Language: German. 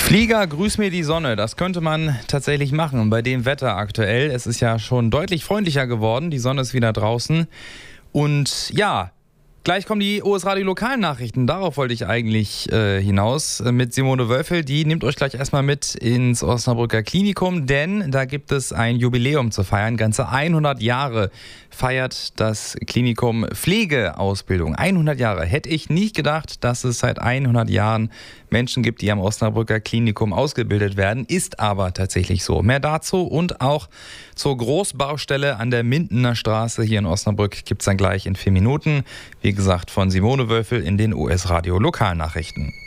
Flieger, grüß mir die Sonne. Das könnte man tatsächlich machen bei dem Wetter aktuell. Es ist ja schon deutlich freundlicher geworden. Die Sonne ist wieder draußen. Und ja, gleich kommen die OS Radio Lokalnachrichten. Darauf wollte ich eigentlich hinaus mit Simone Wölfel. Die nimmt euch gleich erstmal mit ins Osnabrücker Klinikum, denn da gibt es ein Jubiläum zu feiern. Ganze 100 Jahre feiert das Klinikum Pflegeausbildung. 100 Jahre. Hätte ich nicht gedacht, dass es seit 100 Jahren Menschen gibt, die am Osnabrücker Klinikum ausgebildet werden. Ist aber tatsächlich so. Mehr dazu und auch zur Großbaustelle an der Mindener Straße hier in Osnabrück gibt es dann gleich in 4 Minuten. Wie gesagt, von Simone Wölfel in den OS Radio Lokalnachrichten.